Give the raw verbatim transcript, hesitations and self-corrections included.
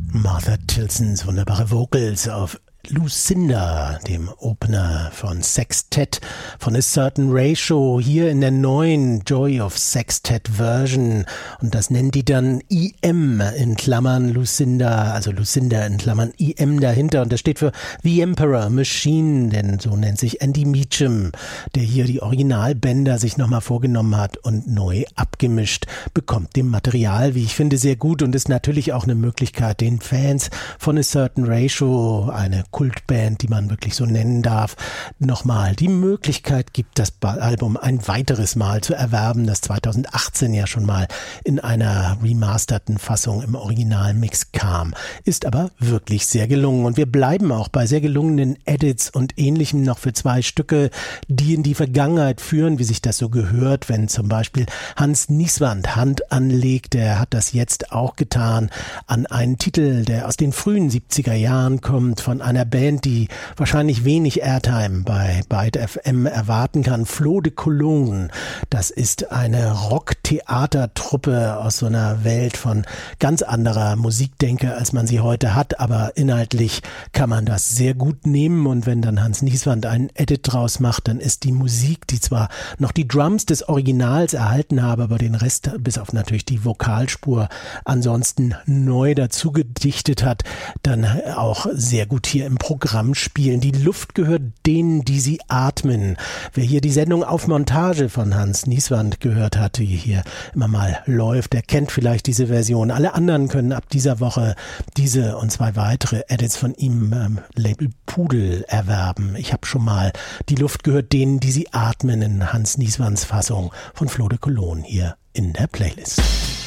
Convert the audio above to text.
Martha Tilsons wunderbare Vocals auf Lucinda, dem Opener von Sextet, von A Certain Ratio, hier in der neuen Joy of Sextet Version. Und das nennt die dann I M in Klammern Lucinda, also Lucinda in Klammern I M dahinter. Und das steht für The Emperor Machine, denn so nennt sich Andy Meacham, der hier die Originalbänder sich nochmal vorgenommen hat und neu abgemischt, bekommt dem Material, wie ich finde, sehr gut und ist natürlich auch eine Möglichkeit, den Fans von A Certain Ratio, eine Kultband, die man wirklich so nennen darf, nochmal die Möglichkeit gibt, das Album ein weiteres Mal zu erwerben, das zweitausendachtzehn ja schon mal in einer remasterten Fassung im Originalmix kam. Ist aber wirklich sehr gelungen und wir bleiben auch bei sehr gelungenen Edits und Ähnlichem noch für zwei Stücke, die in die Vergangenheit führen, wie sich das so gehört, wenn zum Beispiel Hans Nieswand Hand anlegt, der hat das jetzt auch getan, an einen Titel, der aus den frühen siebziger Jahren kommt, von einer Band, die wahrscheinlich wenig Airtime bei Byte F M erwarten kann. Flo de Cologne, das ist eine Rock-Theatertruppe aus so einer Welt von ganz anderer Musikdenke, als man sie heute hat, aber inhaltlich kann man das sehr gut nehmen und wenn dann Hans Nieswand einen Edit draus macht, dann ist die Musik, die zwar noch die Drums des Originals erhalten habe, aber den Rest, bis auf natürlich die Vokalspur, ansonsten neu dazu gedichtet hat, dann auch sehr gut hier im Programm spielen. Die Luft gehört denen, die sie atmen. Wer hier die Sendung Auf Montage von Hans Nieswand gehört hat, die hier immer mal läuft, der kennt vielleicht diese Version. Alle anderen können ab dieser Woche diese und zwei weitere Edits von ihm ähm, Label Pudel erwerben. Ich habe schon mal Die Luft gehört denen, die sie atmen in Hans Nieswands Fassung von Flo de Cologne hier in der Playlist.